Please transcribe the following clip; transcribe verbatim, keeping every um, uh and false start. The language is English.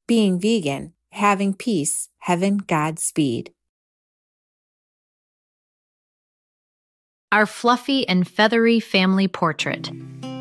Being vegan, having peace, heaven, Godspeed. Our fluffy and feathery family portrait.